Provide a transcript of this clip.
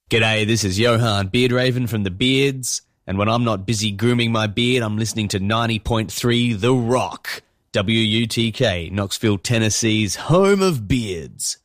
G'day, this is Johan Beardraven from The Beards, and when I'm not busy grooming my beard, I'm listening to 90.3 The Rock, WUTK, Knoxville, Tennessee's home of beards.